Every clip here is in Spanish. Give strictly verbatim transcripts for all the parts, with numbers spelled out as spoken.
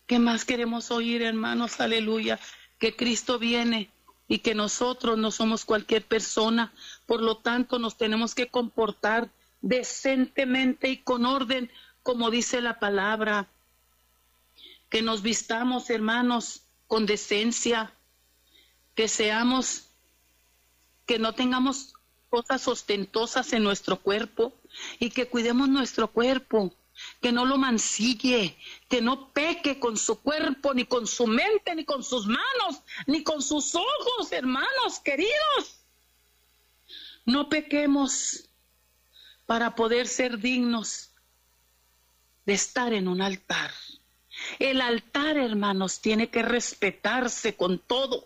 ¿Qué más queremos oír, hermanos? Aleluya. Que Cristo viene y que nosotros no somos cualquier persona. Por lo tanto, nos tenemos que comportar decentemente y con orden, como dice la palabra. Que nos vistamos, hermanos, con decencia. Que seamos, que no tengamos cosas ostentosas en nuestro cuerpo y que cuidemos nuestro cuerpo, que no lo mancille, que no peque con su cuerpo, ni con su mente, ni con sus manos, ni con sus ojos, hermanos queridos. No pequemos para poder ser dignos de estar en un altar. El altar, hermanos, tiene que respetarse con todo.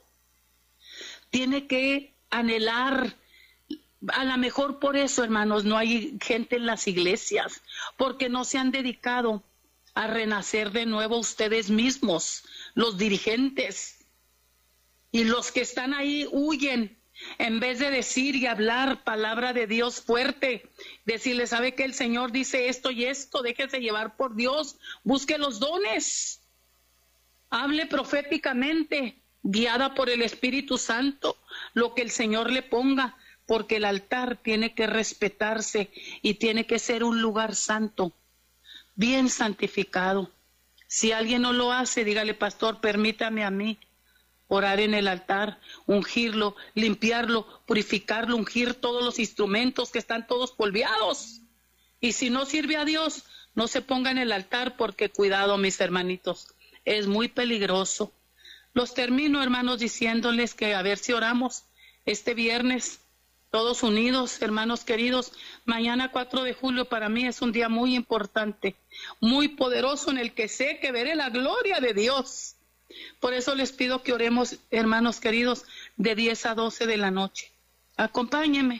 Tiene que anhelar. A lo mejor por eso, hermanos, no hay gente en las iglesias, porque no se han dedicado a renacer de nuevo ustedes mismos, los dirigentes. Y los que están ahí huyen, en vez de decir y hablar palabra de Dios fuerte, decirle, ¿sabe que el Señor dice esto y esto? Déjese llevar por Dios, busque los dones, hable proféticamente, guiada por el Espíritu Santo, lo que el Señor le ponga. Porque el altar tiene que respetarse y tiene que ser un lugar santo, bien santificado. Si alguien no lo hace, dígale, pastor, permítame a mí orar en el altar, ungirlo, limpiarlo, purificarlo, ungir todos los instrumentos que están todos polveados. Y si no sirve a Dios, no se ponga en el altar, porque cuidado, mis hermanitos, es muy peligroso. Los termino, hermanos, diciéndoles que a ver si oramos este viernes, todos unidos, hermanos queridos. Mañana cuatro de julio para mí es un día muy importante, muy poderoso, en el que sé que veré la gloria de Dios. Por eso les pido que oremos, hermanos queridos, de diez a doce de la noche. Acompáñenme.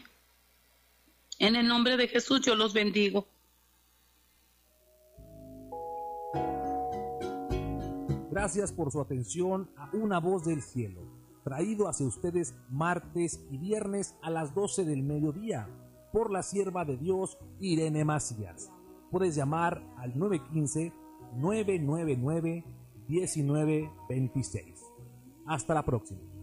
En el nombre de Jesús yo los bendigo. Gracias por su atención a Una Voz del Cielo, traído hacia ustedes martes y viernes a las doce del mediodía por la sierva de Dios Irene Macías. Puedes llamar al nueve uno cinco, nueve nueve nueve, uno nueve dos seis. Hasta la próxima.